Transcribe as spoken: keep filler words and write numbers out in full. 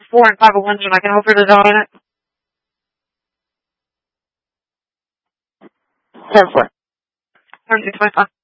four and five oh ones and I can offer the dog in it? ten four. thirty-six point five.